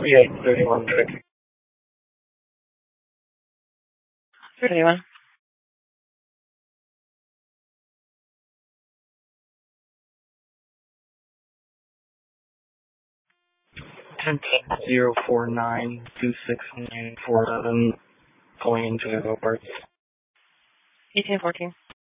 3831 trick. 31. 10.0492647 going into airports. 1814.